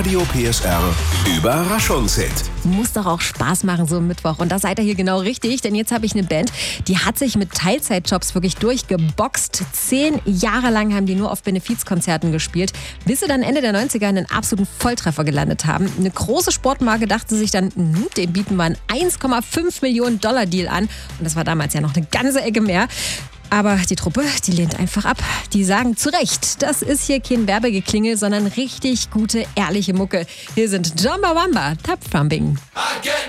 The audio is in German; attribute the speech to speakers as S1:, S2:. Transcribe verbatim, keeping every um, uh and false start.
S1: Radio P S R Überraschungshit.
S2: Muss doch auch Spaß machen, so am Mittwoch. Und da seid ihr hier genau richtig, denn jetzt habe ich eine Band, die hat sich mit Teilzeitjobs wirklich durchgeboxt. Zehn Jahre lang haben die nur auf Benefizkonzerten gespielt, bis sie dann Ende der neunziger einen absoluten Volltreffer gelandet haben. Eine große Sportmarke dachte sich dann, mh, dem bieten wir einen eins Komma fünf Millionen Dollar Deal an. Und das war damals ja noch eine ganze Ecke mehr. Aber die Truppe, die lehnt einfach ab. Die sagen zu Recht, das ist hier kein Werbegeklingel, sondern richtig gute, ehrliche Mucke. Hier sind Jamba Wamba, Tap Thumping.
S3: I get